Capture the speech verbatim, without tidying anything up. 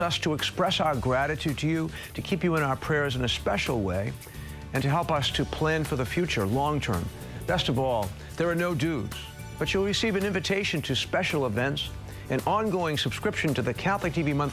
us to express our gratitude to you, to keep you in our prayers in a special way, and to help us to plan for the future long term. Best of all, there are no dues, but you'll receive an invitation to special events, an ongoing subscription to the Catholic T V Monthly